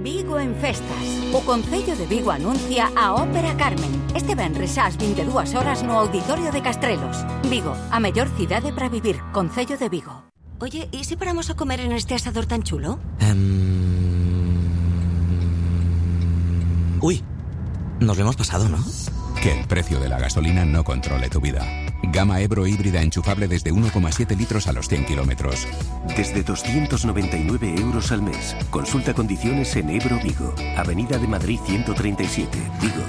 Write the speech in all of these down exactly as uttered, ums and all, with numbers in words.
Vigo en festas. O Concello de Vigo anuncia a Ópera Carmen. Este venres ás vinte e dúas horas no Auditorio de Castrelos. Vigo, a mellor cidade para vivir. Concello de Vigo. Oye, ¿y si paramos a comer en este asador tan chulo? Um... Uy, nos lo hemos pasado, ¿no? Que el precio de la gasolina no controle tu vida. Gama Ebro híbrida enchufable desde uno coma siete litros a los cien kilómetros. Desde doscientos noventa y nueve euros al mes. Consulta condiciones en Ebro Vigo. Avenida de Madrid ciento treinta y siete, Vigo.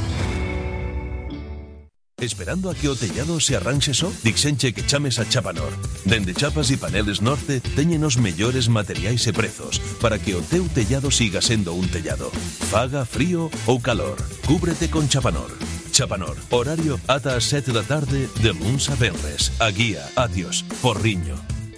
Esperando a que o tellado se arranxe só? Dixenche que chames a Chapanor. Dende Chapas e Paneles Norte teñen os mellores materiais e prezos para que o teu tellado siga sendo un tellado. Faga frío ou calor. Cúbrete con Chapanor. Chapanor, horario ata as sete da tarde de luns a venres. A Guía, Atios, Porriño.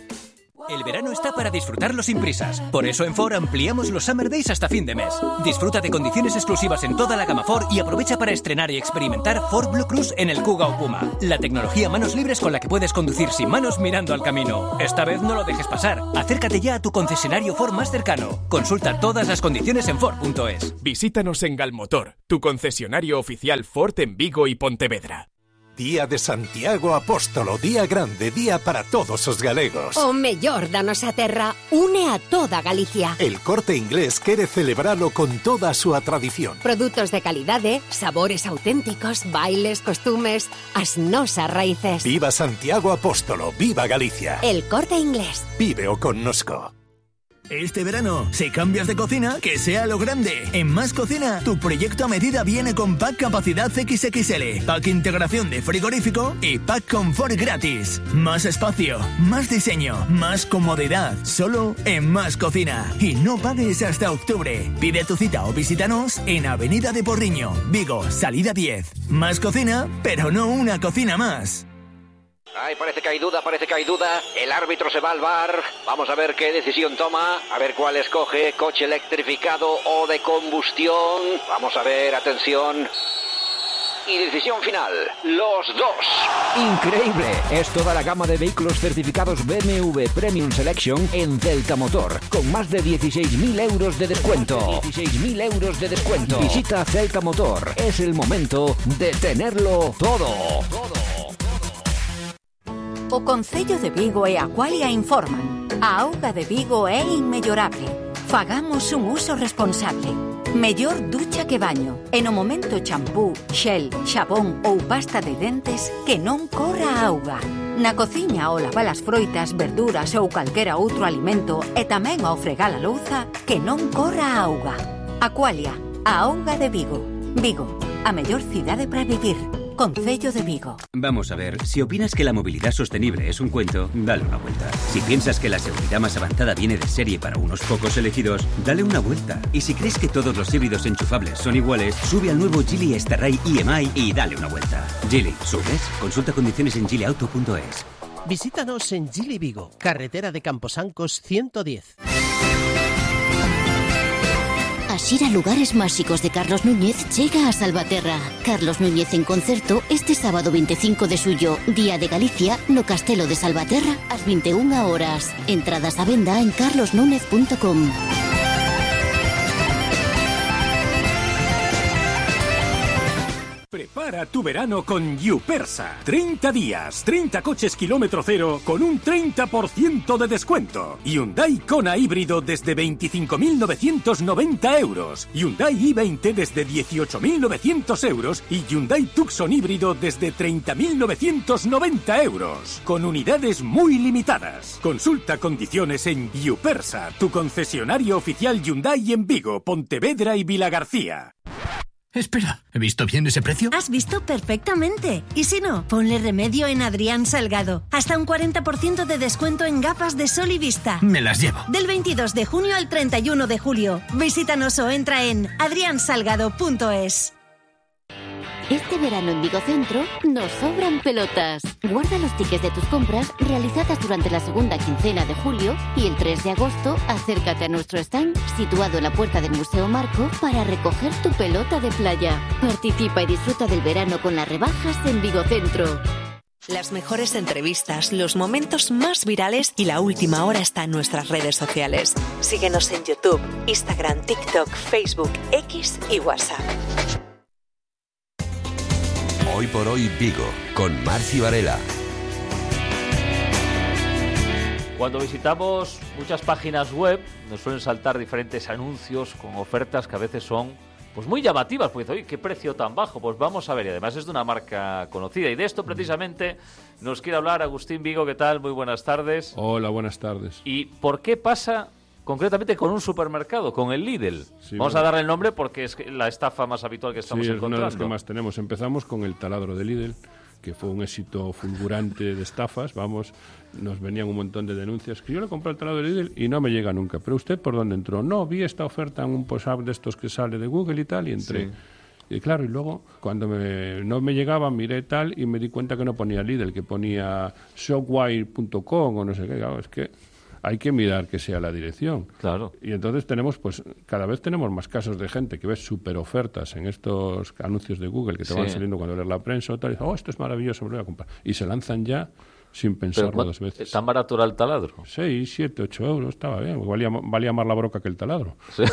El verano está para disfrutarlo sin prisas. Por eso en Ford ampliamos los Summer Days hasta fin de mes. Disfruta de condiciones exclusivas en toda la gama Ford y aprovecha para estrenar y experimentar Ford Blue Cruise en el Kuga o Puma. La tecnología manos libres con la que puedes conducir sin manos mirando al camino. Esta vez no lo dejes pasar. Acércate ya a tu concesionario Ford más cercano. Consulta todas las condiciones en Ford punto es. Visítanos en Galmotor, tu concesionario oficial Ford en Vigo y Pontevedra. Día de Santiago Apóstolo, día grande, día para todos os galegos. O mellor da nosa terra une a toda Galicia. El Corte Inglés quere celebralo con toda a súa tradición. Produtos de calidade, sabores auténticos, bailes, costumes, as nosas raíces. Viva Santiago Apóstolo, viva Galicia. El Corte Inglés. Víveo connosco. Este verano, si cambias de cocina, que sea lo grande. En Más Cocina, tu proyecto a medida viene con pack capacidad equis equis ele, pack integración de frigorífico y pack confort gratis. Más espacio, más diseño, más comodidad, solo en Más Cocina. Y no pagues hasta octubre. Pide tu cita o visítanos en Avenida de Porriño, Vigo, salida diez. Más Cocina, pero no una cocina más. Ay, parece que hay duda, parece que hay duda. El árbitro se va al V A R. Vamos a ver qué decisión toma. A ver cuál escoge. Coche electrificado o de combustión. Vamos a ver, atención. Y decisión final. Los dos. Increíble. Es toda la gama de vehículos certificados B M W Premium Selection en Celta Motor. Con más de dieciséis mil euros de descuento. dieciséis mil euros de descuento. Visita Celta Motor. Es el momento de tenerlo todo. Todo. O Concello de Vigo e Aqualia informan. A auga de Vigo é inmellorable. Fagamos un uso responsable. Mellor ducha que baño. E no momento champú, xel, xabón ou pasta de dentes que non corra a auga. Na cociña ao lavar as froitas, verduras ou calquera outro alimento e tamén ao fregar a louza que non corra a auga. Aqualia, a auga de Vigo. Vigo, a mellor cidade para vivir. Concello de Vigo. Vamos a ver, si opinas que la movilidad sostenible es un cuento, dale una vuelta. Si piensas que la seguridad más avanzada viene de serie para unos pocos elegidos, dale una vuelta. Y si crees que todos los híbridos enchufables son iguales, sube al nuevo Geely Starray I M I y dale una vuelta. Geely, ¿subes? Consulta condiciones en geely auto punto es. Visítanos en Geely Vigo, carretera de Camposancos ciento diez. A xira Lugares Máxicos de Carlos Núñez chega a Salvaterra. Carlos Núñez en concerto este sábado veinticinco de xullo, Día de Galicia, no Castelo de Salvaterra, ás vinte e unha horas. Entradas á venda en carlos núñez punto com. Prepara tu verano con Yupersa. treinta días, treinta coches kilómetro cero con un treinta por ciento de descuento. Hyundai Kona híbrido desde veinticinco mil novecientos noventa euros. Hyundai i veinte desde dieciocho mil novecientos euros. Y Hyundai Tucson híbrido desde treinta mil novecientos noventa euros. Con unidades muy limitadas. Consulta condiciones en Yupersa, tu concesionario oficial Hyundai en Vigo, Pontevedra y Vilagarcía. Espera, ¿he visto bien ese precio? Has visto perfectamente. Y si no, ponle remedio en Adrián Salgado. Hasta un cuarenta por ciento de descuento en gafas de sol y vista. Me las llevo. Del veintidós de junio al treinta y uno de julio. Visítanos o entra en adrián salgado punto es. Este verano en Vigo Centro nos sobran pelotas. Guarda los tickets de tus compras realizadas durante la segunda quincena de julio y el tres de agosto acércate a nuestro stand situado en la puerta del Museo Marco para recoger tu pelota de playa. Participa y disfruta del verano con las rebajas en Vigo Centro. Las mejores entrevistas, los momentos más virales y la última hora está en nuestras redes sociales. Síguenos en YouTube, Instagram, TikTok, Facebook, X y WhatsApp. Hoy por hoy Vigo, con Marci Varela. Cuando visitamos muchas páginas web nos suelen saltar diferentes anuncios con ofertas que a veces son pues muy llamativas, porque oye, ¿qué precio tan bajo? Pues vamos a ver, y además es de una marca conocida. Y de esto precisamente nos quiere hablar Agustín Vigo. ¿Qué tal? Muy buenas tardes. Hola, buenas tardes. ¿Y por qué pasa concretamente con un supermercado, con el Lidl? Sí, vamos bueno. a darle el nombre porque es la estafa más habitual que estamos sí, encontrando. Es una de las que más tenemos. Empezamos con el taladro de Lidl, que fue un éxito fulgurante de estafas. Vamos, nos venían un montón de denuncias. Que yo le compré el taladro de Lidl y no me llega nunca. ¿Pero usted por dónde entró? No, vi esta oferta en un post-up de estos que sale de Google y tal, y entré. Sí. Y claro, y luego, cuando me, no me llegaba, miré tal y me di cuenta que no ponía Lidl, que ponía shopwire punto com o no sé qué. Claro, es que hay que mirar que sea la dirección. Claro. Y entonces tenemos, pues, cada vez tenemos más casos de gente que ve súper ofertas en estos anuncios de Google que te sí. van saliendo cuando lees la prensa o tal, y dices, oh, esto es maravilloso, me lo voy a comprar. Y se lanzan ya sin pensarlo Pero, dos veces. ¿Tan barato era el taladro? seis, siete, ocho euros, estaba bien. Valía, valía más la broca que el taladro. Sí.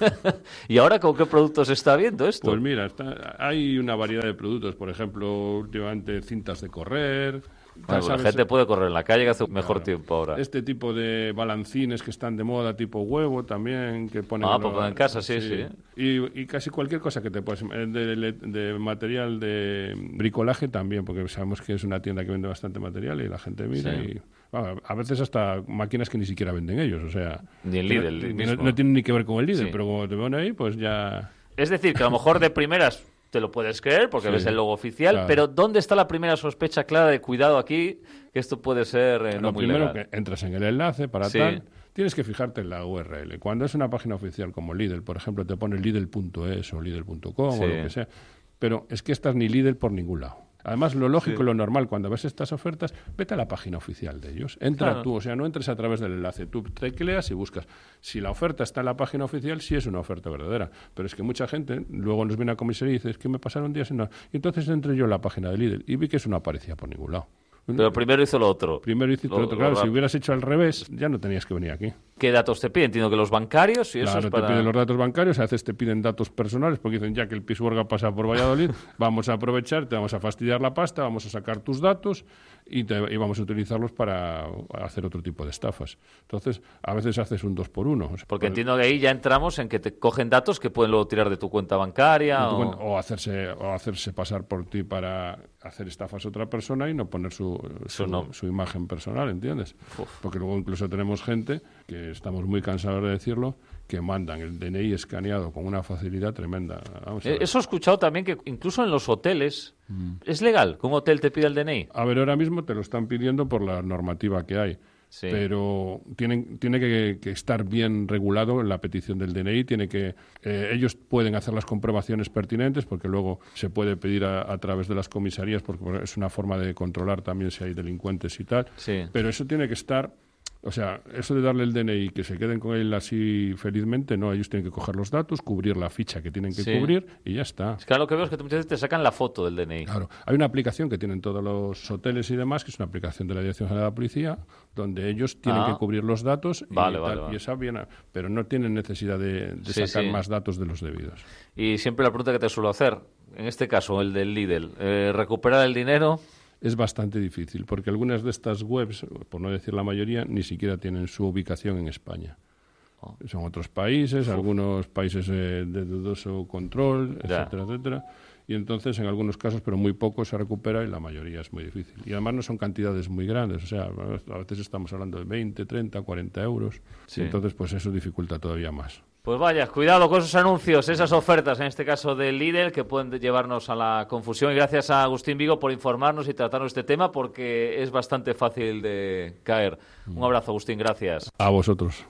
¿Y ahora con qué productos está viendo esto? Pues mira, está, hay una variedad de productos. Por ejemplo, últimamente cintas de correr. Bueno, la gente puede correr en la calle, que hace un mejor claro. tiempo ahora. Este tipo de balancines que están de moda, tipo huevo también, que ponen... Ah, pues en casa, sí, sí. sí. Y, y casi cualquier cosa que te puedas... De, de, de material de bricolaje también, porque sabemos que es una tienda que vende bastante material y la gente mira sí. y... Bueno, a veces hasta máquinas que ni siquiera venden ellos, o sea... Ni el Lidl. No, no, no tienen ni que ver con el Lidl, sí. pero como te ven ahí, pues ya... Es decir, que a lo mejor de primeras... Te lo puedes creer porque sí, ves el logo oficial, claro. pero ¿dónde está la primera sospecha clara de cuidado aquí? Que esto puede ser eh, no lo muy primero legal. Que entras en el enlace para sí. tal, tienes que fijarte en la U R L. Cuando es una página oficial como Lidl, por ejemplo, te pone lidl punto es o lidl punto com sí. o lo que sea, pero es que estás ni Lidl por ningún lado. Además, lo lógico y sí. lo normal, cuando ves estas ofertas, vete a la página oficial de ellos. Entra claro. tú, o sea, no entres a través del enlace. Tú tecleas y buscas. Si la oferta está en la página oficial, sí es una oferta verdadera. Pero es que mucha gente luego nos viene a comisaría y dice, es que me pasaron días en nada. Y entonces entré yo en la página de Lidl y vi que eso no aparecía por ningún lado. Pero primero hizo lo otro. Primero hizo lo, lo otro. Claro, lo si hubieras hecho al revés, ya no tenías que venir aquí. ¿Qué datos te piden? Entiendo que los bancarios y claro, eso es para... te piden los datos bancarios, a veces te piden datos personales, porque dicen, ya que el Pisuerga pasa por Valladolid, vamos a aprovechar, te vamos a fastidiar la pasta, vamos a sacar tus datos y, te, y vamos a utilizarlos para hacer otro tipo de estafas. Entonces, a veces haces un dos por uno. O sea, porque entiendo que ahí ya entramos en que te cogen datos que pueden luego tirar de tu cuenta bancaria. Tu o... Cuenta, o, hacerse, o hacerse pasar por ti para hacer estafas a otra persona y no poner su, su, su, su imagen personal, ¿entiendes? Uf. Porque luego incluso tenemos gente, que estamos muy cansados de decirlo, que mandan el D N I escaneado con una facilidad tremenda. Vamos a ver. Eso he escuchado también, que incluso en los hoteles mm. es legal que un hotel te pida el D N I. A ver, ahora mismo te lo están pidiendo por la normativa que hay. Sí. Pero tienen, tiene que, que estar bien regulado en la petición del D N I. Tiene que eh, ellos pueden hacer las comprobaciones pertinentes, porque luego se puede pedir a, a través de las comisarías, porque es una forma de controlar también si hay delincuentes y tal. Sí. Pero eso tiene que estar... O sea, eso de darle el D N I, que se queden con él así felizmente, no, ellos tienen que coger los datos, cubrir la ficha que tienen que sí. cubrir y ya está. Es que ahora lo que veo es que muchas veces te sacan la foto del D N I. Claro, hay una aplicación que tienen todos los hoteles y demás, que es una aplicación de la Dirección General de la Policía, donde ellos tienen ah. que cubrir los datos y, vale, tal, vale, vale. y esa viene, pero no tienen necesidad de, de sí, sacar sí. más datos de los debidos. Y siempre la pregunta que te suelo hacer, en este caso el del Lidl, eh, ¿recuperar el dinero? Es bastante difícil, porque algunas de estas webs, por no decir la mayoría, ni siquiera tienen su ubicación en España. Oh. Son otros países, Uf. algunos países eh, de dudoso control, ya. etcétera, etcétera. Y entonces, en algunos casos, pero muy poco, se recupera y la mayoría es muy difícil. Y además no son cantidades muy grandes, o sea, a veces estamos hablando de veinte, treinta, cuarenta euros. Sí. Y entonces, pues eso dificulta todavía más. Pues vaya, cuidado con esos anuncios, esas ofertas, en este caso del Lidl, que pueden llevarnos a la confusión. Y gracias a Agustín Vigo por informarnos y tratarnos este tema, porque es bastante fácil de caer. Un abrazo, Agustín, gracias. A vosotros.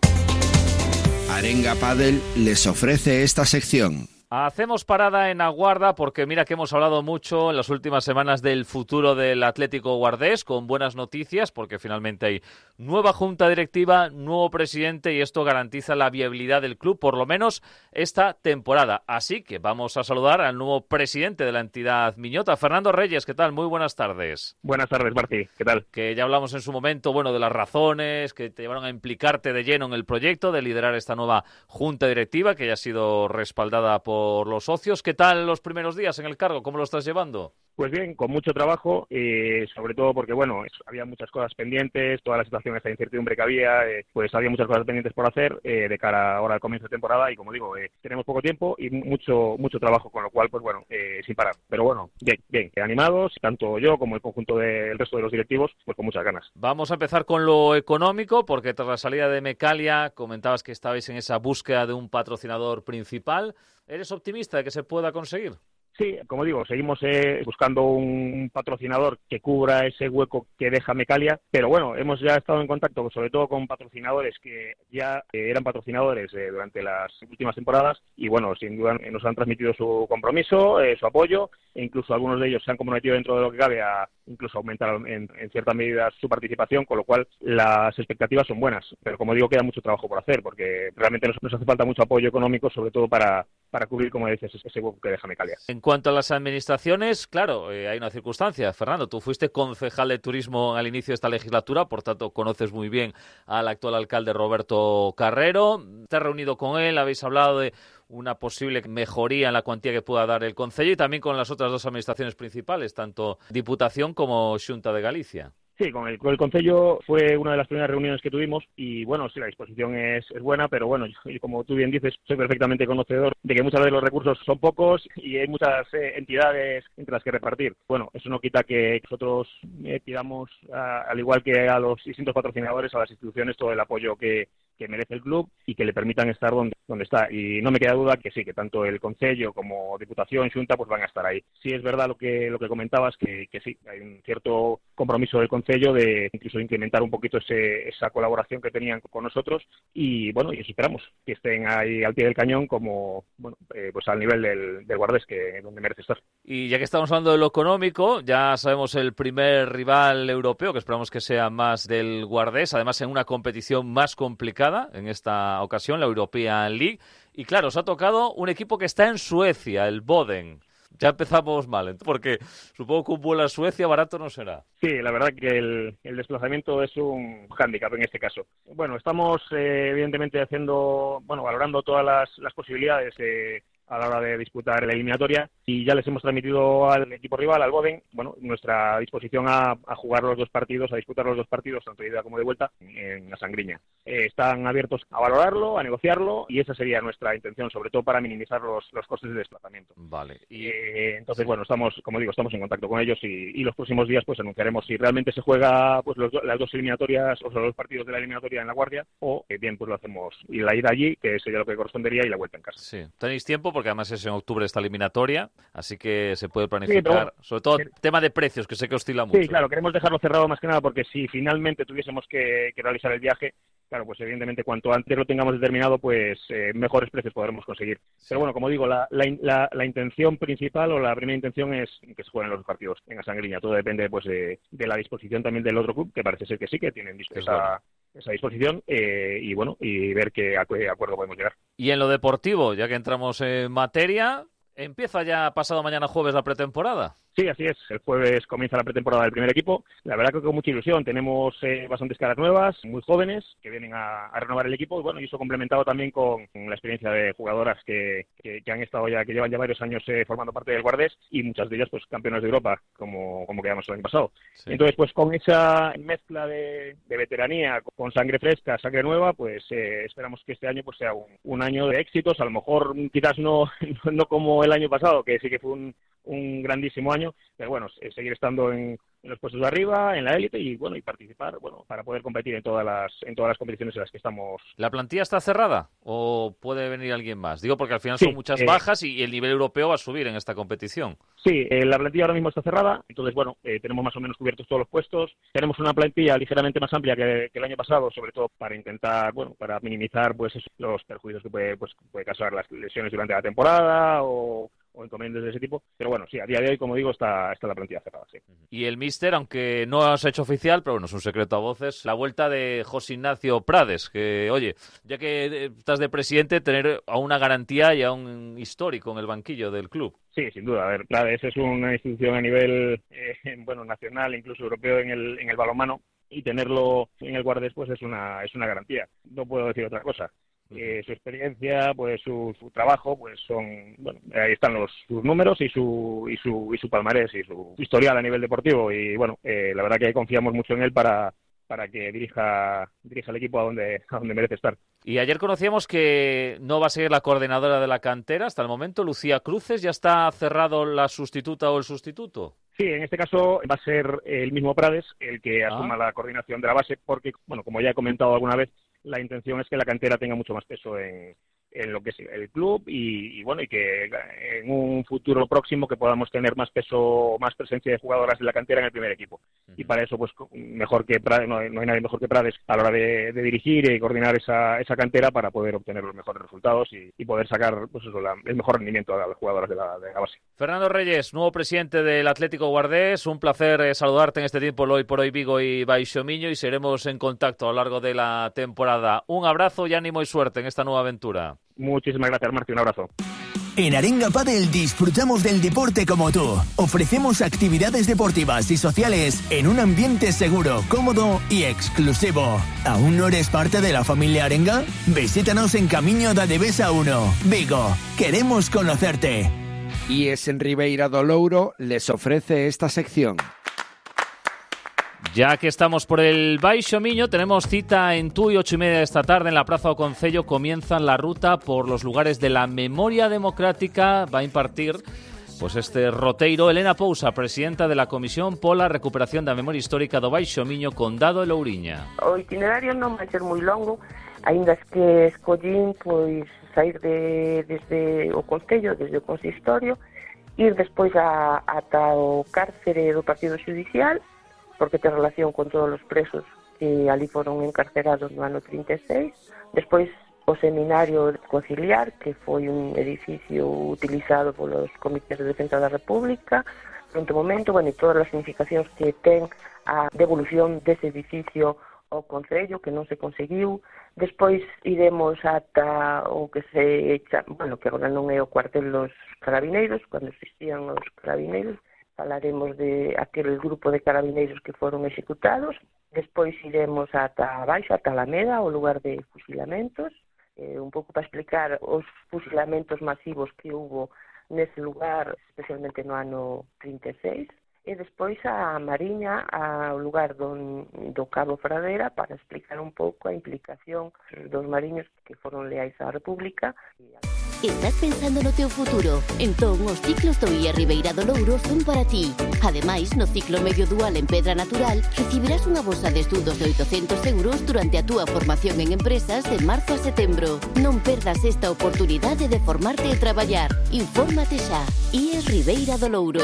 Arenga Padel les ofrece esta sección. Hacemos parada en Aguarda porque mira que hemos hablado mucho en las últimas semanas del futuro del Atlético Guardés, con buenas noticias porque finalmente hay nueva junta directiva, nuevo presidente y esto garantiza la viabilidad del club, por lo menos esta temporada. Así que vamos a saludar al nuevo presidente de la entidad miñota, Fernando Reyes. ¿Qué tal? Muy buenas tardes. Buenas tardes, Martí. ¿Qué tal? Que ya hablamos en su momento, bueno, de las razones que te llevaron a implicarte de lleno en el proyecto, de liderar esta nueva junta directiva que ya ha sido respaldada por los socios. ¿Qué tal los primeros días en el cargo? ¿Cómo lo estás llevando? Pues bien, con mucho trabajo, eh, sobre todo porque, bueno, es, había muchas cosas pendientes, toda la situación, esta incertidumbre que había, eh, pues había muchas cosas pendientes por hacer eh, de cara ahora al comienzo de temporada y, como digo, eh, tenemos poco tiempo y mucho mucho trabajo, con lo cual, pues bueno, eh, sin parar. Pero bueno, bien, bien, animados, tanto yo como el conjunto del resto de los directivos, pues con muchas ganas. Vamos a empezar con lo económico, porque tras la salida de Mecalia comentabas que estabais en esa búsqueda de un patrocinador principal. ¿Eres optimista de que se pueda conseguir? Sí, como digo, seguimos eh, buscando un patrocinador que cubra ese hueco que deja Mecalia, pero bueno, hemos ya estado en contacto sobre todo con patrocinadores que ya eh, eran patrocinadores eh, durante las últimas temporadas y bueno, sin duda nos han transmitido su compromiso, eh, su apoyo e incluso algunos de ellos se han comprometido dentro de lo que cabe a incluso aumentar en, en cierta medida su participación, con lo cual las expectativas son buenas, pero como digo, queda mucho trabajo por hacer porque realmente nos, nos hace falta mucho apoyo económico, sobre todo para, para cubrir, como dices, ese hueco que deja Mecalia. En cuanto a las administraciones, claro, eh, hay una circunstancia. Fernando, tú fuiste concejal de turismo al inicio de esta legislatura, por tanto conoces muy bien al actual alcalde Roberto Carrero. Te has reunido con él, habéis hablado de una posible mejoría en la cuantía que pueda dar el concello y también con las otras dos administraciones principales, tanto Diputación como Xunta de Galicia. Sí, con el, con el Concello fue una de las primeras reuniones que tuvimos y, bueno, sí, la disposición es, es buena, pero, bueno, yo, como tú bien dices, soy perfectamente conocedor de que muchas veces los recursos son pocos y hay muchas eh, entidades entre las que repartir. Bueno, eso no quita que nosotros eh, pidamos, a, al igual que a los distintos patrocinadores, a las instituciones, todo el apoyo que, que merece el club y que le permitan estar donde, donde está. Y no me queda duda que sí, que tanto el Concello como Diputación, Xunta, pues van a estar ahí. Sí es verdad lo que, lo que comentabas, que, que sí, hay un cierto compromiso del Concello de incluso incrementar un poquito ese, esa colaboración que tenían con nosotros y bueno, y eso esperamos, que estén ahí al pie del cañón como, bueno, eh, pues al nivel del, del Guardés, que donde merece estar. Y ya que estamos hablando de lo económico, ya sabemos el primer rival europeo, que esperamos que sea más del Guardés, además en una competición más complicada en esta ocasión, la European League, y claro, os ha tocado un equipo que está en Suecia, el Boden. Ya empezamos mal, porque supongo que un vuelo a Suecia barato no será. Sí, la verdad que el, el desplazamiento es un hándicap en este caso. Bueno, estamos eh, evidentemente haciendo, bueno, valorando todas las, las posibilidades eh, a la hora de disputar la eliminatoria y ya les hemos transmitido al equipo rival, al Boden, bueno, nuestra disposición a, a jugar los dos partidos, a disputar los dos partidos, tanto de ida como de vuelta, en la Sangriña. Eh, están abiertos a valorarlo, a negociarlo y esa sería nuestra intención, sobre todo para minimizar los, los costes de desplazamiento. Vale. Y eh, entonces, bueno, estamos, como digo, estamos en contacto con ellos y, y los próximos días pues anunciaremos si realmente se juega pues los, las dos eliminatorias, o sea, los partidos de la eliminatoria en La Guardia o eh, bien pues lo hacemos y la ida allí, que sería lo que correspondería, y la vuelta en casa. Sí. Tenéis tiempo porque además es en octubre esta eliminatoria, así que se puede planificar, sí, pero, sobre todo el tema de precios, que sé que oscila mucho. Sí, claro, queremos dejarlo cerrado más que nada porque si finalmente tuviésemos que, que realizar el viaje, claro, pues evidentemente cuanto antes lo tengamos determinado, pues eh, mejores precios podremos conseguir. Sí. Pero bueno, como digo, la, la, la, la intención principal o la primera intención es que se jueguen los partidos en la Sangriña. Todo depende pues de, de la disposición también del otro club, que parece ser que sí, que tienen esa, esa disposición eh, y bueno, y ver qué acuerdo podemos llegar. Y en lo deportivo, ya que entramos en materia, ¿empieza ya pasado mañana jueves la pretemporada? Sí, así es. El jueves comienza la pretemporada del primer equipo. La verdad que con mucha ilusión. Tenemos eh, bastantes caras nuevas, muy jóvenes, que vienen a, a renovar el equipo. Y bueno, y eso complementado también con la experiencia de jugadoras que, que, que han estado ya, que llevan ya varios años eh, formando parte del Guardés y muchas de ellas pues campeonas de Europa, como, como quedamos el año pasado. Sí. Entonces, pues con esa mezcla de, de veteranía, con sangre fresca, sangre nueva, pues eh, esperamos que este año pues sea un, un año de éxitos. A lo mejor quizás no, no como el año pasado, que sí que fue un, un grandísimo año, pero bueno, seguir estando en, en los puestos de arriba, en la élite y bueno, y participar, bueno, para poder competir en todas las en todas las competiciones en las que estamos. ¿La plantilla está cerrada o puede venir alguien más? Digo porque al final sí, son muchas eh, bajas y el nivel europeo va a subir en esta competición. Sí, eh, la plantilla ahora mismo está cerrada, entonces bueno, eh, tenemos más o menos cubiertos todos los puestos. Tenemos una plantilla ligeramente más amplia que, que el año pasado, sobre todo para intentar, bueno, para minimizar pues los perjuicios que puede pues puede causar las lesiones durante la temporada o o inconvenientes de ese tipo. Pero bueno, sí, a día de hoy, como digo, está, está la plantilla cerrada, sí. Y el míster, aunque no has hecho oficial, pero bueno, es un secreto a voces, la vuelta de José Ignacio Prades, que, oye, ya que estás de presidente, tener a una garantía y a un histórico en el banquillo del club. Sí, sin duda. A ver, Prades es una institución a nivel eh, bueno, nacional, incluso europeo en el, en el balonmano, y tenerlo en el Guardés pues es una, es una garantía. No puedo decir otra cosa. Eh, su experiencia, pues su, su trabajo, pues son, bueno, ahí están los sus números y su y su y su palmarés y su historial a nivel deportivo, y bueno, eh, la verdad que confiamos mucho en él para para que dirija dirija el equipo a donde a donde merece estar. Y ayer conocíamos que no va a ser la coordinadora de la cantera hasta el momento, Lucía Cruces. ¿Ya está cerrado la sustituta o el sustituto? Sí, en este caso va a ser el mismo Prades el que asuma ah. la coordinación de la base, porque, bueno, como ya he comentado alguna vez, la intención es que la cantera tenga mucho más peso en, en lo que es el club y, y bueno, y que en un futuro próximo que podamos tener más peso, más presencia de jugadoras de la cantera en el primer equipo. Uh-huh. Y para eso, pues mejor que Prades, no hay, no hay nadie mejor que Prades a la hora de, de dirigir y coordinar esa, esa cantera para poder obtener los mejores resultados y, y poder sacar, pues eso, la, el mejor rendimiento a las jugadoras de la, de la base. Fernando Reyes, nuevo presidente del Atlético Guardés, un placer eh, saludarte en este tiempo Hoy por Hoy Vigo y Baixo Miño, y seremos en contacto a lo largo de la temporada. Un abrazo y ánimo y suerte en esta nueva aventura. Muchísimas gracias, Martín. Un abrazo. En Arenga Padel disfrutamos del deporte como tú. Ofrecemos actividades deportivas y sociales en un ambiente seguro, cómodo y exclusivo. ¿Aún no eres parte de la familia Arenga? Visítanos en Camiño da Devesa uno, Vigo. Queremos conocerte. Y es en Ribeira do Louro les ofrece esta sección. Ya que estamos por el Baixo Miño, tenemos cita en Tui, ocho y media de esta tarde en la Plaza do Concello. Comienzan la ruta por los lugares de la memoria democrática. Va a impartir pues este roteiro Elena Pousa, presidenta de la Comisión pola Recuperación da Memoria Histórica do Baixo Miño, Condado de Louriña. O itinerario non vai ser moi longo, aínda que escollín pois sair de, desde o Concello, desde o Consistorio, ir despois a, ata o cárcere do Partido Xudicial, porque ten relación con todos os presos que ali foron encarcerados no ano trinta e seis. Despois o Seminario Conciliar, que foi un edificio utilizado polos comités de defensa da República durante o momento, bueno, e todas as significacións que ten a devolución dese edificio ao Concello, que non se conseguiu. Despois iremos ata o que se echa, bueno, que agora non é o cuartel dos carabineiros, cando existían os carabineiros. Falaremos de aquel grupo de carabineiros que foron executados. Despois iremos ata abaixo, ata Alameda, o lugar de fusilamentos, eh, un pouco para explicar os fusilamentos masivos que hubo nese lugar, especialmente no ano trinta e seis. E despois a Mariña, ao lugar do, do Cabo Fradera, para explicar un pouco a implicación dos mariños que foron leais á República. ¿Estás pensando no teu futuro? Entón, os ciclos do I A Ribeira do Louro son para ti. Ademais, no ciclo medio dual en Pedra Natural, recibirás unha bolsa de estudos de oitocentos euros durante a túa formación en empresas de marzo a setembro. Non perdas esta oportunidade de formarte e traballar. Infórmate xa. I A Ribeira do Louro.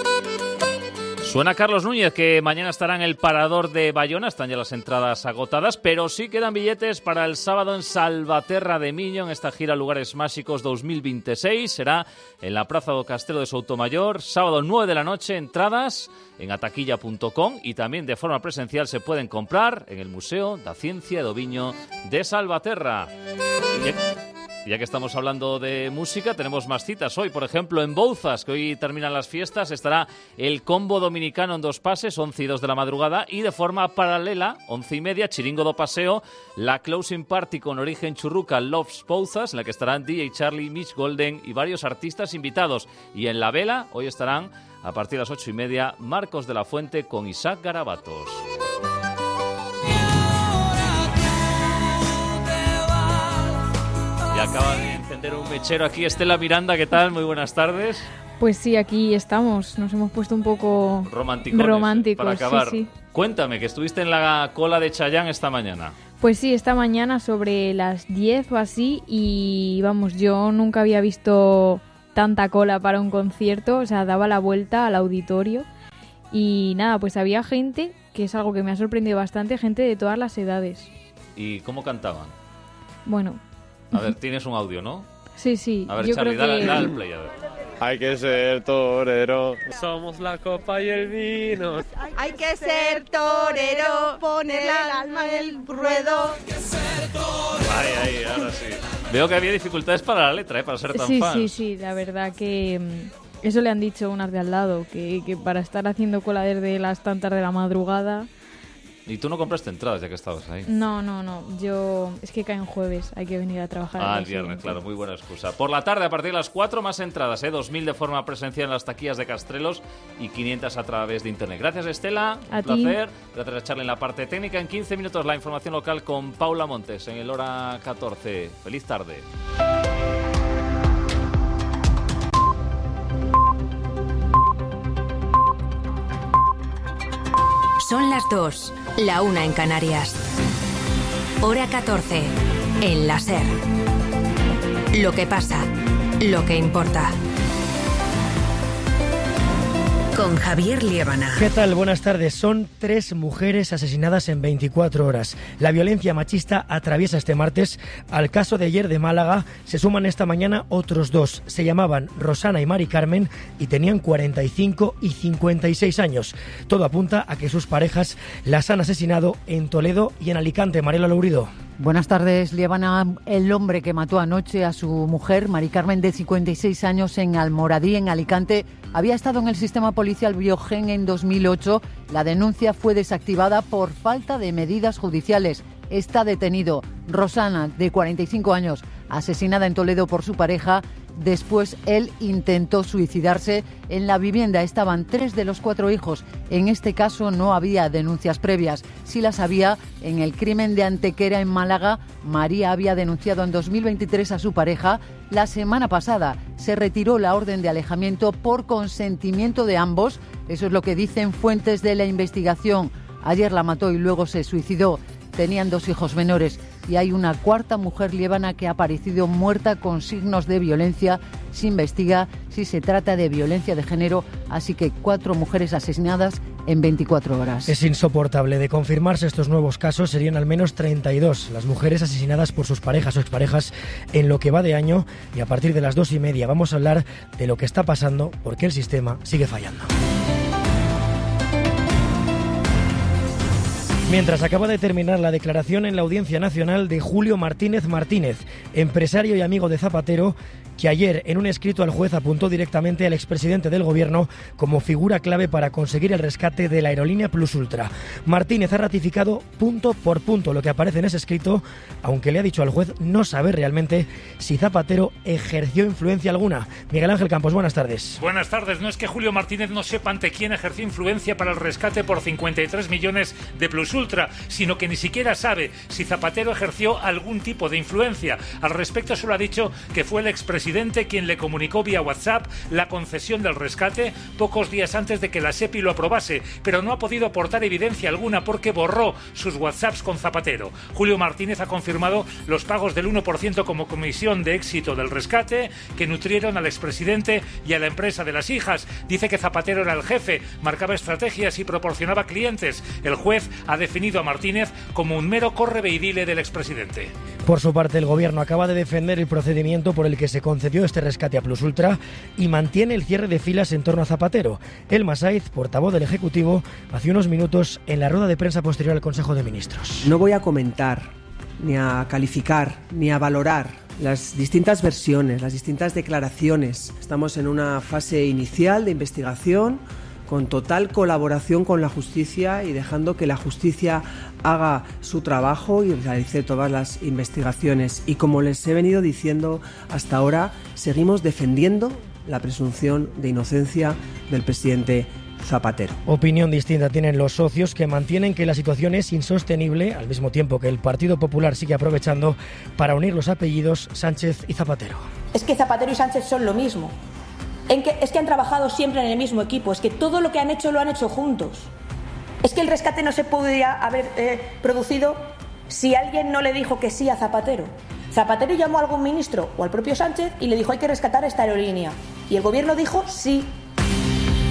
Suena Carlos Núñez, que mañana estará en el Parador de Bayona. Están ya las entradas agotadas, pero sí quedan billetes para el sábado en Salvaterra de Miño, en esta gira Lugares Máxicos dos mil veintiséis. Será en la Praza do Castelo de Soutomayor, sábado nueve de la noche. Entradas en ataquilla punto com y también de forma presencial se pueden comprar en el Museo da Ciencia do Viño de Salvaterra. Y ya que estamos hablando de música, tenemos más citas hoy. Por ejemplo, en Bouzas, que hoy terminan las fiestas, estará el Combo Dominicano en dos pases, once y dos de la madrugada, y de forma paralela, once y media, Chiringo do Paseo, la Closing Party con Origen Churruca, Loves Bouzas, en la que estarán D J Charlie, Mitch Golden y varios artistas invitados. Y en La Vela, hoy estarán, a partir de las ocho y media, Marcos de la Fuente con Isaac Garabatos. Y acaba de encender un mechero aquí Estela Miranda, ¿qué tal? Muy buenas tardes. Pues sí, aquí estamos, nos hemos puesto un poco románticos para acabar. Sí, sí. Cuéntame, que estuviste en la cola de Chayanne esta mañana. Pues sí, esta mañana sobre las diez o así, y vamos, yo nunca había visto tanta cola para un concierto, o sea, daba la vuelta al auditorio y nada, pues había gente, que es algo que me ha sorprendido bastante, gente de todas las edades. ¿Y cómo cantaban? Bueno... A ver, tienes un audio, ¿no? Sí, sí. A ver, yo Charlie, creo dale, que... dale al play, a ver. Hay que ser torero. Somos la copa y el vino. Hay que ser torero, poner el alma en el ruedo. Hay que ser torero. Ay, ay, ahora sí. Veo que había dificultades para la letra, ¿eh? Para ser tan sí, fan. Sí, sí, sí, la verdad que mm, eso le han dicho unas de al lado, que, que para estar haciendo cola desde las tantas de la madrugada... ¿Y tú no compraste entradas ya que estabas ahí? No, no, no. Yo... Es que cae en jueves. Hay que venir a trabajar. Ah, el viernes, claro. Muy buena excusa. Por la tarde, a partir de las cuatro, más entradas, ¿eh? dos mil de forma presencial en las taquillas de Castrelos y quinientas a través de internet. Gracias, Estela. A un ti. placer. Gracias a Charlie en la parte técnica. En quince minutos, la información local con Paula Montes en el hora catorce. Feliz tarde. Son las dos, la una en Canarias. Hora catorce, en la SER. Lo que pasa, lo que importa. Con Javier Liébana. ¿Qué tal? Buenas tardes. Son tres mujeres asesinadas en veinticuatro horas. La violencia machista atraviesa este martes. Al caso de ayer de Málaga se suman esta mañana otros dos. Se llamaban Rosana y Mari Carmen y tenían cuarenta y cinco y cincuenta y seis años. Todo apunta a que sus parejas las han asesinado en Toledo y en Alicante. Mariela Lourido. Buenas tardes, Liébana. El hombre que mató anoche a su mujer, Mari Carmen, de cincuenta y seis años, en Almoradí, en Alicante, había estado en el sistema policial Biogen en dos mil ocho. La denuncia fue desactivada por falta de medidas judiciales. Está detenido. Rosana, de cuarenta y cinco años, asesinada en Toledo por su pareja. Después él intentó suicidarse. En la vivienda estaban tres de los cuatro hijos. En este caso no había denuncias previas. Sí las había en el crimen de Antequera, en Málaga. María había denunciado en dos mil veintitrés a su pareja. La semana pasada se retiró la orden de alejamiento por consentimiento de ambos. Eso es lo que dicen fuentes de la investigación. Ayer la mató y luego se suicidó. Tenían dos hijos menores y hay una cuarta mujer liébana que ha aparecido muerta con signos de violencia. Se investiga si se trata de violencia de género, así que cuatro mujeres asesinadas en veinticuatro horas. Es insoportable. De confirmarse estos nuevos casos, serían al menos treinta y dos las mujeres asesinadas por sus parejas o exparejas en lo que va de año, y a partir de las dos y media vamos a hablar de lo que está pasando porque el sistema sigue fallando. Mientras acaba de terminar la declaración en la Audiencia Nacional de Julio Martínez Martínez, empresario y amigo de Zapatero, que ayer en un escrito al juez apuntó directamente al expresidente del gobierno como figura clave para conseguir el rescate de la aerolínea Plus Ultra. Martínez ha ratificado punto por punto lo que aparece en ese escrito, aunque le ha dicho al juez no saber realmente si Zapatero ejerció influencia alguna. Miguel Ángel Campos, buenas tardes. Buenas tardes. No es que Julio Martínez no sepa ante quién ejerció influencia para el rescate por cincuenta y tres millones de Plus Ultra, sino que ni siquiera sabe si Zapatero ejerció algún tipo de influencia. Al respecto solo ha dicho que fue el expresidente quien le comunicó vía WhatsApp la concesión del rescate pocos días antes de que la SEPI lo aprobase, pero no ha podido aportar evidencia alguna porque borró sus WhatsApps con Zapatero. Julio Martínez ha confirmado los pagos del uno por ciento como comisión de éxito del rescate que nutrieron al expresidente y a la empresa de las hijas. Dice que Zapatero era el jefe, marcaba estrategias y proporcionaba clientes. El juez ha definido a Martínez como un mero correveidile del expresidente. Por su parte, el gobierno acaba de defender el procedimiento por el que se concedió este rescate a Plus Ultra y mantiene el cierre de filas en torno a Zapatero. Elma Saiz, portavoz del Ejecutivo, hace unos minutos en la rueda de prensa posterior al Consejo de Ministros. No voy a comentar, ni a calificar, ni a valorar las distintas versiones, las distintas declaraciones. Estamos en una fase inicial de investigación, con total colaboración con la justicia y dejando que la justicia haga su trabajo y realice todas las investigaciones. Y como les he venido diciendo hasta ahora, seguimos defendiendo la presunción de inocencia del presidente Zapatero. Opinión distinta tienen los socios, que mantienen que la situación es insostenible, al mismo tiempo que el Partido Popular sigue aprovechando para unir los apellidos Sánchez y Zapatero. Es que Zapatero y Sánchez son lo mismo. En que, es que han trabajado siempre en el mismo equipo, es que todo lo que han hecho lo han hecho juntos. Es que el rescate no se podría haber eh, producido si alguien no le dijo que sí a Zapatero. Zapatero llamó a algún ministro o al propio Sánchez y le dijo hay que rescatar esta aerolínea. Y el gobierno dijo sí.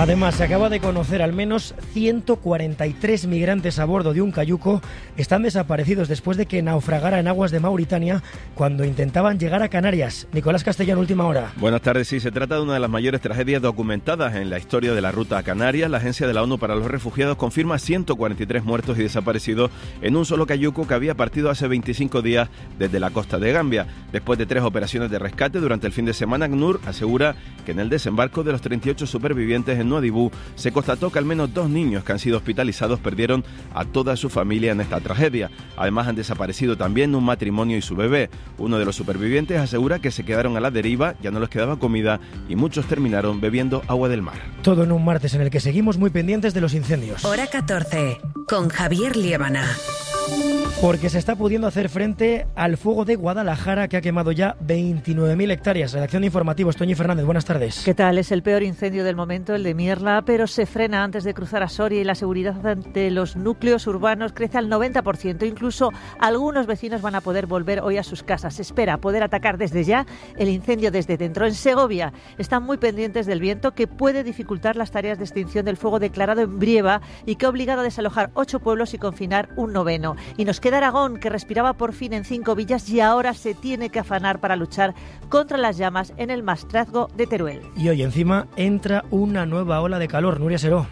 Además, se acaba de conocer al menos ciento cuarenta y tres migrantes a bordo de un cayuco están desaparecidos después de que naufragara en aguas de Mauritania cuando intentaban llegar a Canarias. Nicolás Castellano, última hora. Buenas tardes. Sí, se trata de una de las mayores tragedias documentadas en la historia de la ruta a Canarias. La Agencia de la ONU para los Refugiados confirma ciento cuarenta y tres muertos y desaparecidos en un solo cayuco que había partido hace veinticinco días desde la costa de Gambia. Después de tres operaciones de rescate durante el fin de semana, ACNUR asegura que en el desembarco de los treinta y ocho supervivientes en Nuadhibou se constató que al menos dos niños que han sido hospitalizados perdieron a toda su familia en esta tragedia. Además, han desaparecido también un matrimonio y su bebé. Uno de los supervivientes asegura que se quedaron a la deriva, ya no les quedaba comida y muchos terminaron bebiendo agua del mar. Todo en un martes en el que seguimos muy pendientes de los incendios. Hora catorce, con Javier Liébana. Porque se está pudiendo hacer frente al fuego de Guadalajara, que ha quemado ya veintinueve mil hectáreas. Redacción de Informativos, Toñi Fernández, buenas tardes. ¿Qué tal? Es el peor incendio del momento, el de Mierla, pero se frena antes de cruzar a Soria y la seguridad ante los núcleos urbanos crece al noventa por ciento. Incluso algunos vecinos van a poder volver hoy a sus casas. Se espera poder atacar desde ya el incendio desde dentro. En Segovia están muy pendientes del viento, que puede dificultar las tareas de extinción del fuego declarado en Brieva y que ha obligado a desalojar ocho pueblos y confinar un noveno. Y nos queda Aragón, que respiraba por fin en cinco villas y ahora se tiene que afanar para luchar contra las llamas en el Maestrazgo de Teruel. Y hoy encima entra una nueva ola de calor. Nuria Seró.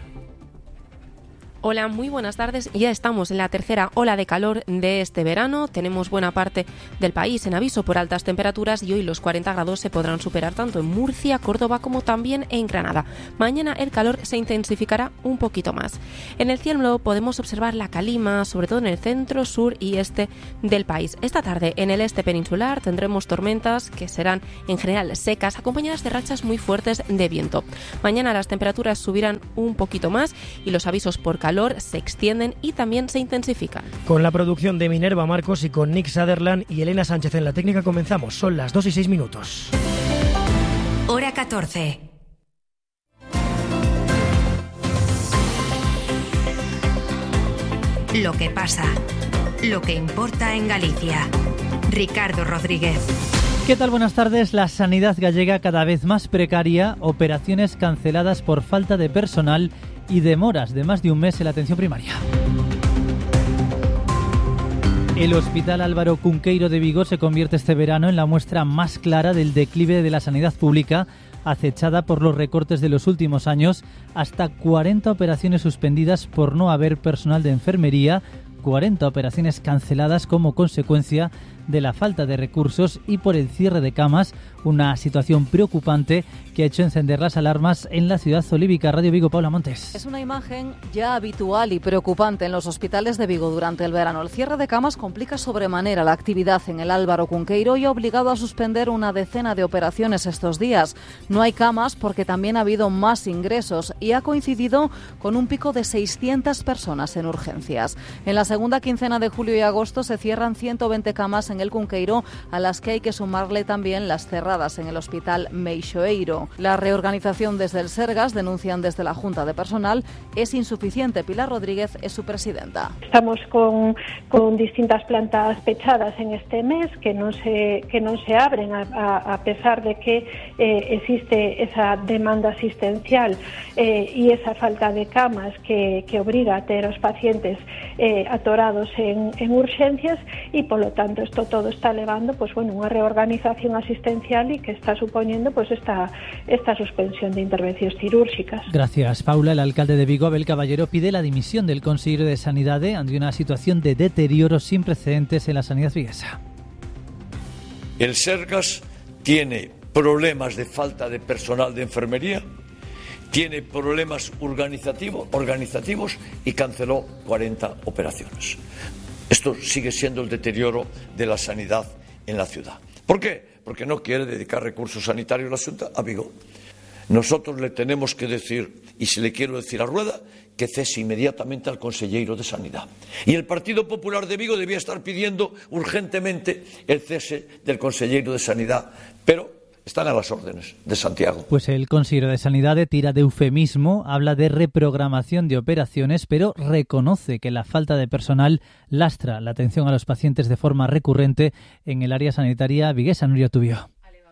Hola, muy buenas tardes. Ya estamos en la tercera ola de calor de este verano. Tenemos buena parte del país en aviso por altas temperaturas y hoy los cuarenta grados se podrán superar tanto en Murcia, Córdoba como también en Granada. Mañana el calor se intensificará un poquito más. En el cielo podemos observar la calima, sobre todo en el centro, sur y este del país. Esta tarde en el este peninsular tendremos tormentas que serán en general secas, acompañadas de rachas muy fuertes de viento. Mañana las temperaturas subirán un poquito más y los avisos por calor se extienden y también se intensifican. Con la producción de Minerva Marcos y con Nick Sutherland y Elena Sánchez en la técnica comenzamos. Son las dos y seis minutos. Hora catorce. Lo que pasa, lo que importa en Galicia. Ricardo Rodríguez. ¿Qué tal? Buenas tardes. La sanidad gallega cada vez más precaria, operaciones canceladas por falta de personal y demoras de más de un mes en la atención primaria. El Hospital Álvaro Cunqueiro de Vigo se convierte este verano en la muestra más clara del declive de la sanidad pública, acechada por los recortes de los últimos años, hasta cuarenta operaciones suspendidas por no haber personal de enfermería, cuarenta operaciones canceladas como consecuencia de la falta de recursos y por el cierre de camas, una situación preocupante que ha hecho encender las alarmas en la ciudad olívica. Radio Vigo, Paula Montes. Es una imagen ya habitual y preocupante en los hospitales de Vigo durante el verano. El cierre de camas complica sobremanera la actividad en el Álvaro Cunqueiro y ha obligado a suspender una decena de operaciones estos días. No hay camas porque también ha habido más ingresos y ha coincidido con un pico de seiscientas personas en urgencias. En la segunda quincena de julio y agosto se cierran ciento veinte camas en el Cunqueiro, a las que hay que sumarle también las cerradas en el Hospital Meixoeiro. La reorganización desde el Sergas, denuncian desde la Junta de Personal, es insuficiente. Pilar Rodríguez es su presidenta. Estamos con, con distintas plantas pechadas en este mes que no se, que no se abren a, a, a pesar de que eh, existe esa demanda asistencial eh, y esa falta de camas que, que obliga a tener a los pacientes eh, atorados en, en urgencias y por lo tanto esto todo está elevando pues bueno una reorganización asistencial y que está suponiendo pues esta, esta suspensión de intervenciones quirúrgicas. Gracias, Paula. El alcalde de Vigo, Abel Caballero, pide la dimisión del consejero de Sanidad ante una situación de deterioro sin precedentes en la sanidad viguesa. El Sergas tiene problemas de falta de personal de enfermería, tiene problemas organizativos, organizativos y canceló cuarenta operaciones. Esto sigue siendo el deterioro de la sanidad en la ciudad. ¿Por qué? Porque no quiere dedicar recursos sanitarios la Xunta a Vigo. Nosotros le tenemos que decir, y si le quiero decir a Rueda, que cese inmediatamente al conselleiro de Sanidad. Y el Partido Popular de Vigo debía estar pidiendo urgentemente el cese del conselleiro de Sanidad, pero están a las órdenes de Santiago. Pues el consejero de Sanidad tira de eufemismo, habla de reprogramación de operaciones, pero reconoce que la falta de personal lastra la atención a los pacientes de forma recurrente en el área sanitaria viguesa. Nuria Tubio.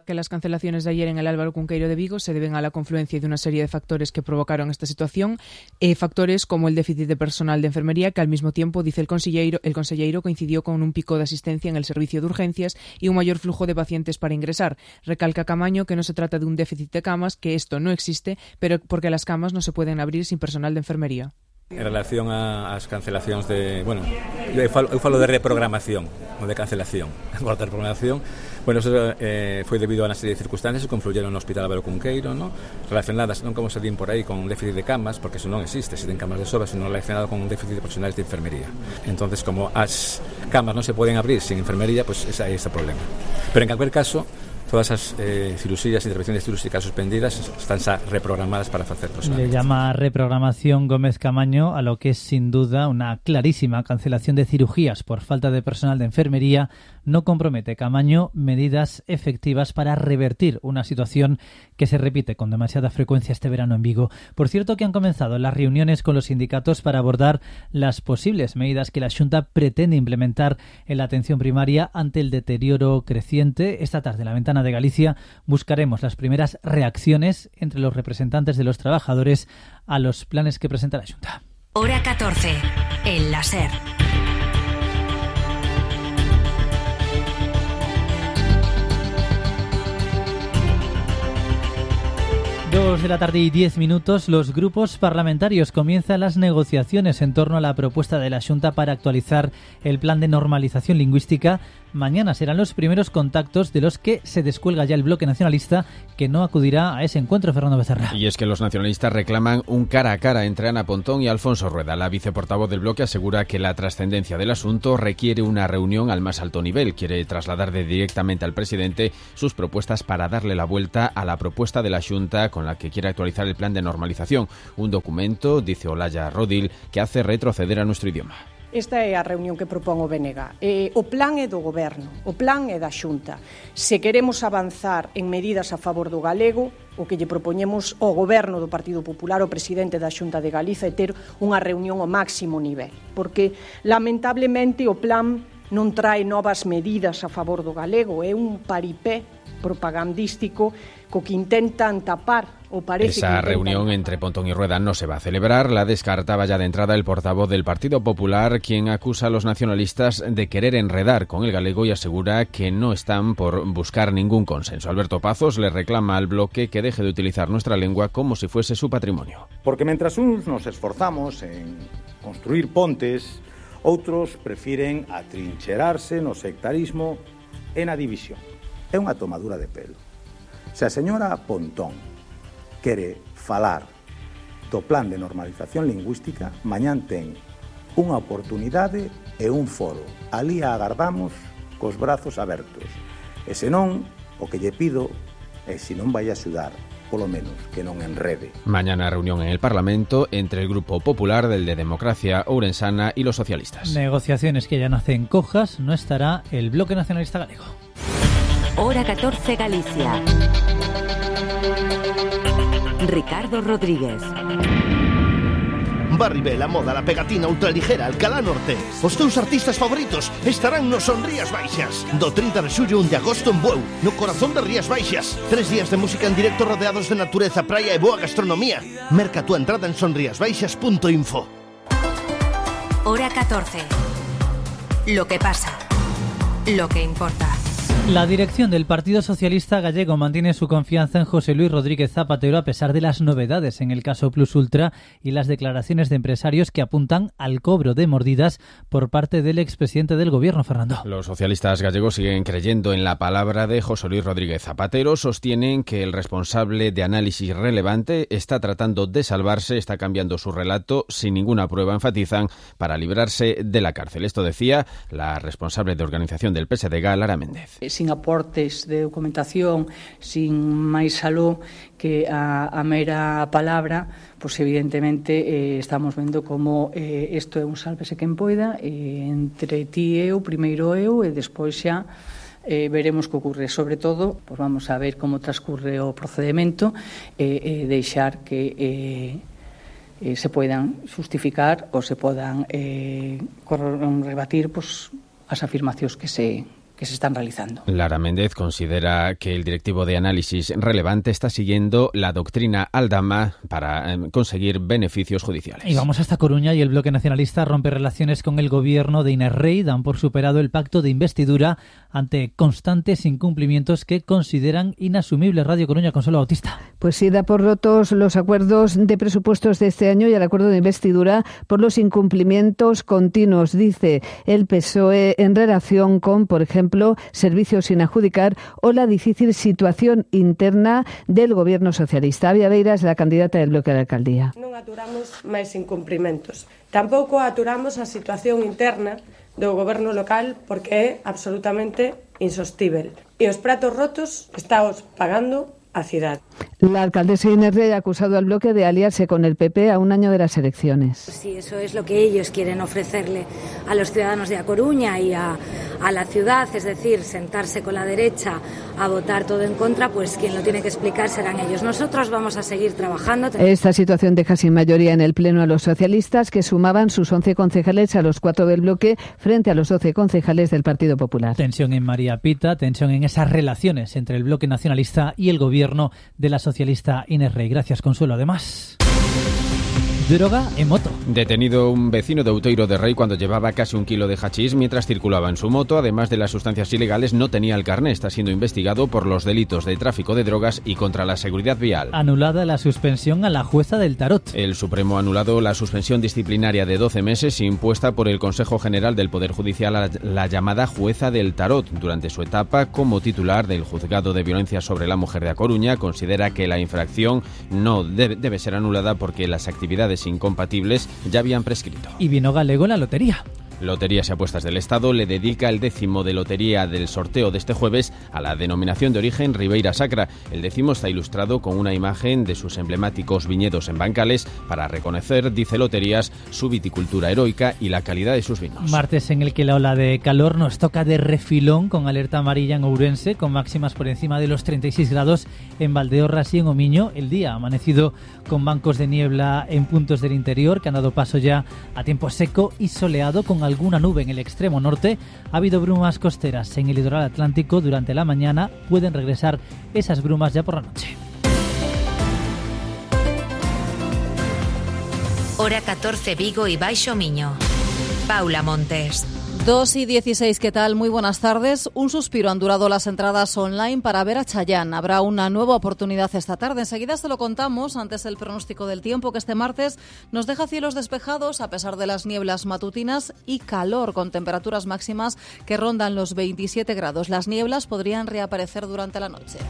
que las cancelaciones de ayer en el Álvaro Cunqueiro de Vigo se deben a la confluencia de una serie de factores que provocaron esta situación, eh, factores como el déficit de personal de enfermería, que al mismo tiempo, dice el conselleiro, el conselleiro coincidió con un pico de asistencia en el servicio de urgencias y un mayor flujo de pacientes para ingresar. Recalca Camaño que no se trata de un déficit de camas, que esto no existe, pero porque las camas no se pueden abrir sin personal de enfermería. En relación ás cancelacións de, bueno, eu falo, eu falo de reprogramación, non de cancelación. En cuanto a reprogramación, bueno, eso eh, foi debido a unha serie de circunstancias que confluyeron no Hospital Álvaro Cunqueiro, ¿no? Relacionadas, non como se din por aí, con un déficit de camas, porque eso non existe, se ten camas de sobra, sino relacionado con un déficit de profesionales de enfermería. Entonces, como as camas non se poden abrir sin enfermería, pues ese é ese problema. Pero en cualquier caso, todas as eh, cirugías, intervenciones cirúrgicas suspendidas están reprogramadas para facer personal. Le llama reprogramación Gómez Camaño a lo que es sin duda una clarísima cancelación de cirugías por falta de personal de enfermería. No compromete Camaño medidas efectivas para revertir una situación que se repite con demasiada frecuencia este verano en Vigo. Por cierto, que han comenzado las reuniones con los sindicatos para abordar las posibles medidas que la Xunta pretende implementar en la atención primaria ante el deterioro creciente. Esta tarde, en la ventana de Galicia, buscaremos las primeras reacciones entre los representantes de los trabajadores a los planes que presenta la Xunta. Hora catorce, en la SER. Dos de la tarde y diez minutos, los grupos parlamentarios comienzan las negociaciones en torno a la propuesta de la Xunta para actualizar el plan de normalización lingüística. Mañana serán los primeros contactos de los que se descuelga ya el bloque nacionalista, que no acudirá a ese encuentro, Fernando Becerra. Y es que los nacionalistas reclaman un cara a cara entre Ana Pontón y Alfonso Rueda. La viceportavoz del bloque asegura que la trascendencia del asunto requiere una reunión al más alto nivel. Quiere trasladar directamente al presidente sus propuestas para darle la vuelta a la propuesta de la Xunta con la que quiere actualizar el plan de normalización. Un documento, dice Olaya Rodil, que hace retroceder a nuestro idioma. Esta é a reunión que propón o B N G. Eh, o plan é do Goberno, o plan é da Xunta. Se queremos avanzar en medidas a favor do galego, o que lle propoñemos ao Goberno do Partido Popular, o presidente da Xunta de Galiza, é ter unha reunión ao máximo nivel. Porque, lamentablemente, o plan non trae novas medidas a favor do galego, é un paripé propagandístico co que intentan tapar o parece Esa que reunión entre Pontón y Rueda no se va a celebrar. La descartaba ya de entrada el portavoz del Partido Popular, quien acusa a los nacionalistas de querer enredar con el galego y asegura que no están por buscar ningún consenso. Alberto Pazos le reclama al bloque que deje de utilizar nuestra lengua como si fuese su patrimonio. Porque mientras uns nos esforzamos en construir pontes, outros prefiren atrincherarse no sectarismo e na división. É unha tomadura de pelo. Se a señora Pontón quere falar do plan de normalización lingüística, mañán ten unha oportunidade e un foro. Alí a agardamos cos brazos abertos. E senón, o que lle pido é, se non vai axudar, polo menos que non enrede. Mañana reunión en el Parlamento entre el Grupo Popular, del de Democracia Ourensana y los socialistas. Negociaciones que ya nacen cojas, no estará el Bloque Nacionalista Galego. Hora catorce, Galicia. Ricardo Rodríguez. Barribel, a moda, la pegatina ultraligera, Alcalá Norte. Os teus artistas favoritos estarán no Son Rías Baixas. Do trinta de xullo a un de agosto en Bueu, no corazón de Rías Baixas. Tres días de música en directo rodeados de natureza, praia e boa gastronomía. Merca tu entrada en sonriasbaixas punto info. Hora catorce. Lo que pasa. Lo que importa. La dirección del Partido Socialista Gallego mantiene su confianza en José Luis Rodríguez Zapatero a pesar de las novedades en el caso Plus Ultra y las declaraciones de empresarios que apuntan al cobro de mordidas por parte del expresidente del Gobierno, Fernando. Los socialistas gallegos siguen creyendo en la palabra de José Luis Rodríguez Zapatero. Sostienen que el responsable de análisis relevante está tratando de salvarse, está cambiando su relato sin ninguna prueba, enfatizan, para librarse de la cárcel. Esto decía la responsable de organización del P S D G, Lara Méndez. Sin aportes de documentación, sin máis aló que a, a mera palabra, pois evidentemente eh, estamos vendo como eh, isto é un sálvese quen poida, eh, entre ti e eu, primeiro eu, e despois xa eh, veremos que ocorre. Sobre todo, pois vamos a ver como transcurre o procedimento e eh, eh, deixar que eh, eh, se poidan justificar ou se podan eh, rebatir pois, as afirmacións que se que se están realizando. Lara Méndez considera que el directivo de Análisis Relevante está siguiendo la doctrina Aldama para eh, conseguir beneficios judiciales. Y vamos hasta Coruña y el Bloque Nacionalista rompe relaciones con el gobierno de Inés Rey. Dan por superado el pacto de investidura ante constantes incumplimientos que consideran inasumibles. Radio Coruña, Consuelo Bautista. Pues sí, da por rotos los acuerdos de presupuestos de este año y el acuerdo de investidura por los incumplimientos continuos, dice el P S O E, en relación con, por ejemplo, servicios sin adjudicar o la difícil situación interna del gobierno socialista. Avia Beira es la candidata del Bloque a la alcaldía. Non aturamos máis incumprimentos. Tampouco aturamos a situación interna do goberno local porque é absolutamente insostível. E os pratos rotos estamos pagando a cidade. La alcaldesa Inés Rey ha acusado al bloque de aliarse con el P P a un año de las elecciones. Sí, eso es lo que ellos quieren ofrecerle a los ciudadanos de A Coruña y a, a la ciudad, es decir, sentarse con la derecha a votar todo en contra, pues quien lo tiene que explicar serán ellos. Nosotros vamos a seguir trabajando. Esta situación deja sin mayoría en el Pleno a los socialistas, que sumaban sus once concejales a los cuatro del bloque frente a los doce concejales del Partido Popular. Tensión en María Pita, tensión en esas relaciones entre el bloque nacionalista y el gobierno de la socialista Inés Rey. Gracias, Consuelo. Además, droga en moto. Detenido un vecino de Outeiro de Rei cuando llevaba casi un kilo de hachís mientras circulaba en su moto. Además de las sustancias ilegales, no tenía el carné. Está siendo investigado por los delitos de tráfico de drogas y contra la seguridad vial. Anulada la suspensión a la jueza del Tarot. El Supremo ha anulado la suspensión disciplinaria de doce meses impuesta por el Consejo General del Poder Judicial a la llamada jueza del Tarot. Durante su etapa como titular del Juzgado de Violencia sobre la Mujer de A Coruña, considera que la infracción no debe, debe ser anulada porque las actividades incompatibles ya habían prescrito. Y vino galego en la lotería. Loterías y Apuestas del Estado le dedica el décimo de lotería del sorteo de este jueves a la denominación de origen Ribeira Sacra. El décimo está ilustrado con una imagen de sus emblemáticos viñedos en Bancales para reconocer, dice Loterías, su viticultura heroica y la calidad de sus vinos. Martes en el que la ola de calor nos toca de refilón con alerta amarilla en Ourense, con máximas por encima de los treinta y seis grados en Valdeorras y en Omiño. El día ha amanecido con bancos de niebla en puntos del interior que han dado paso ya a tiempo seco y soleado con alguna nube en el extremo norte. Ha habido brumas costeras en el litoral atlántico durante la mañana. Pueden regresar esas brumas ya por la noche. Hora catorce, Vigo y Baixo Miño. Paula Montes. dos y dieciséis, ¿qué tal? Muy buenas tardes. Un suspiro han durado las entradas online para ver a Chayanne. Habrá una nueva oportunidad esta tarde. Enseguida se lo contamos. Antes el pronóstico del tiempo, que este martes nos deja cielos despejados a pesar de las nieblas matutinas y calor, con temperaturas máximas que rondan los veintisiete grados. Las nieblas podrían reaparecer durante la noche.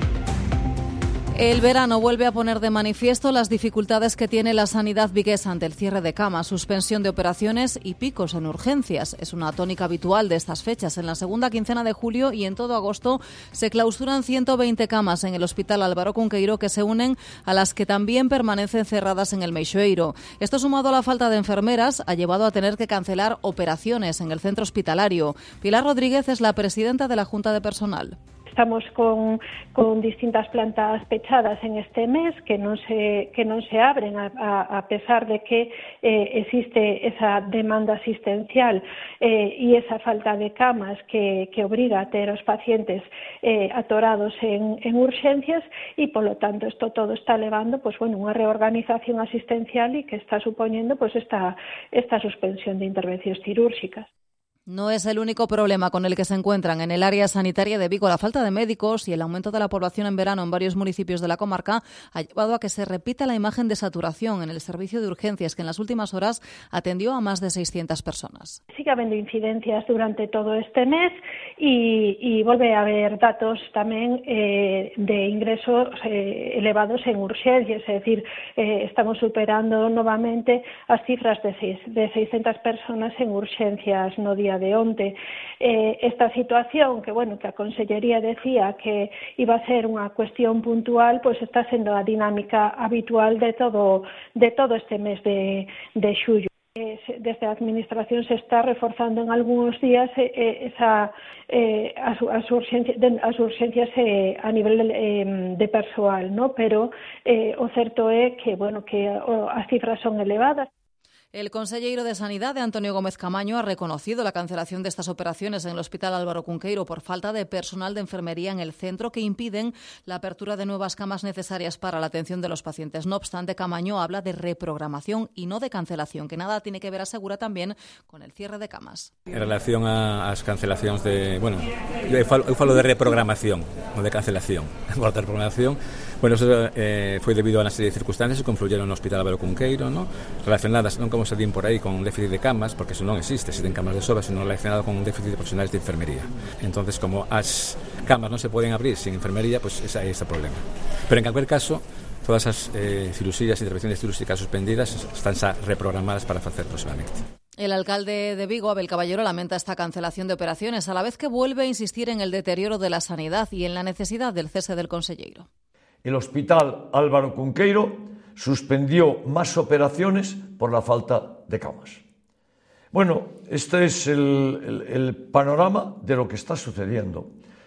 El verano vuelve a poner de manifiesto las dificultades que tiene la sanidad viguesa ante el cierre de camas, suspensión de operaciones y picos en urgencias. Es una tónica habitual de estas fechas. En la segunda quincena de julio y en todo agosto se clausuran ciento veinte camas en el Hospital Álvaro Cunqueiro, que se unen a las que también permanecen cerradas en el Meixoeiro. Esto, sumado a la falta de enfermeras, ha llevado a tener que cancelar operaciones en el centro hospitalario. Pilar Rodríguez es la presidenta de la Junta de Personal. Estamos con, con distintas plantas pechadas en este mes que non se que non se abren a, a, a pesar de que eh, existe esa demanda asistencial eh, y esa falta de camas que, que obriga a ter os pacientes eh, atorados en, en urgencias, y por lo tanto esto todo está levando pues bueno unha reorganización asistencial y que está suponiendo pues esta esta suspensión de intervencións cirúrxicas. No es el único problema con el que se encuentran en el área sanitaria de Vigo. La falta de médicos y el aumento de la población en verano en varios municipios de la comarca ha llevado a que se repita la imagen de saturación en el servicio de urgencias, que en las últimas horas atendió a más de seiscientas personas. Sigue habiendo incidencias durante todo este mes y, y vuelve a haber datos también eh, de ingresos eh, elevados en urgencias, es decir, eh, estamos superando nuevamente as cifras de, seis, de seiscientas personas en urgencias no día de onte. Eh, esta situación que bueno que a Consellería decía que iba a ser unha cuestión puntual, pues está sendo a dinámica habitual de todo de todo este mes de, de xullo. Eh, desde a Administración se está reforzando en algúns días eh, esa eh, as, as, urgencias, as urgencias eh, a nivel eh, de persoal, ¿no? Pero eh, o certo é que bueno que o, as cifras son elevadas. El consejero de Sanidad, Antonio Gómez Camaño, ha reconocido la cancelación de estas operaciones en el Hospital Álvaro Cunqueiro por falta de personal de enfermería en el centro que impiden la apertura de nuevas camas necesarias para la atención de los pacientes. No obstante, Camaño habla de reprogramación y no de cancelación, que nada tiene que ver, asegura, también con el cierre de camas. En relación a las cancelaciones de... Bueno, yo falo, yo falo de reprogramación, no de cancelación. Por reprogramación, bueno, eso eh, foi debido a una serie de circunstancias que confluyeron no Hospital Álvaro Cunqueiro, ¿no? Relacionadas, non como se din por aí, con déficit de camas, porque eso non existe, se ten camas de sobra, sino relacionado con un déficit de profesionales de enfermería. Entonces, como as camas non se poden abrir sin enfermería, pues ese é ese problema. Pero en cualquier caso, todas as eh, cirugías, intervenciones quirúrgicas suspendidas están xa reprogramadas para facer próximamente. El alcalde de Vigo, Abel Caballero, lamenta esta cancelación de operaciones, a la vez que vuelve a insistir en el deterioro de la sanidad y en la necesidad del cese del consejero. El Hospital Álvaro Cunqueiro suspendió más operaciones por la falta de camas. Bueno, este es el, el, el panorama de lo que está sucediendo,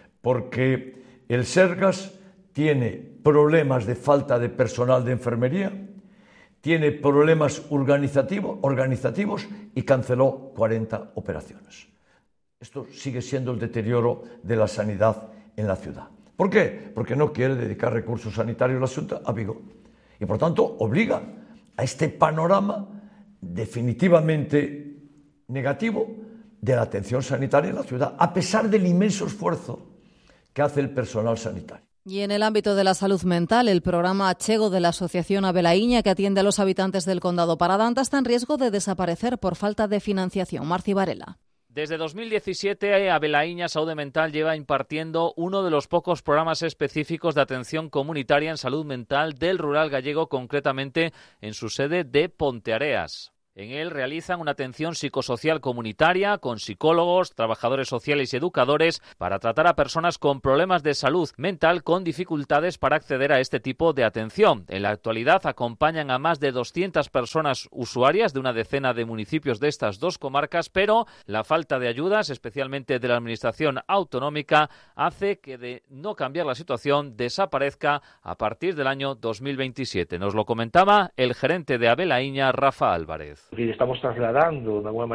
porque el Sergas tiene problemas de falta de personal de enfermería, tiene problemas organizativo, organizativos y canceló cuarenta operaciones. Esto sigue siendo el deterioro de la sanidad en la ciudad. ¿Por qué? Porque no quiere dedicar recursos sanitarios la Xunta a Vigo. Y por tanto obliga a este panorama definitivamente negativo de la atención sanitaria en la ciudad, a pesar del inmenso esfuerzo que hace el personal sanitario. Y en el ámbito de la salud mental, el programa Achego de la Asociación Abelaiña, que atiende a los habitantes del Condado Paradanta, está en riesgo de desaparecer por falta de financiación. Marci Varela. Desde dos mil diecisiete, Abelaiña Salud Mental lleva impartiendo uno de los pocos programas específicos de atención comunitaria en salud mental del rural gallego, concretamente en su sede de Ponteareas. En él realizan una atención psicosocial comunitaria con psicólogos, trabajadores sociales y educadores para tratar a personas con problemas de salud mental con dificultades para acceder a este tipo de atención. En la actualidad acompañan a más de doscientas personas usuarias de una decena de municipios de estas dos comarcas, pero la falta de ayudas, especialmente de la administración autonómica, hace que, de no cambiar la situación, desaparezca a partir del año dos mil veintisiete. Nos lo comentaba el gerente de Abelaiña, Rafa Álvarez. Que estamos trasladando de alguna manera